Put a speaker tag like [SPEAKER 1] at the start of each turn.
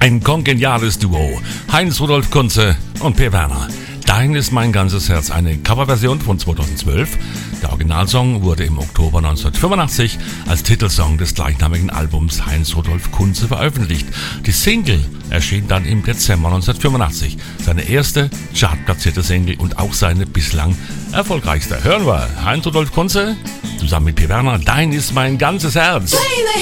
[SPEAKER 1] Ein kongeniales Duo. Heinz-Rudolf Kunze und Per Werner. Dein ist mein ganzes Herz. Eine Coverversion von 2012. Der Originalsong wurde im Oktober 1985 als Titelsong des gleichnamigen Albums Heinz-Rudolf Kunze veröffentlicht. Die Single erschien dann im Dezember 1985. Seine erste chartplatzierte Single und auch seine bislang erfolgreichste. Hören wir Heinz-Rudolf Kunze zusammen mit Per Werner. Dein ist mein ganzes Herz.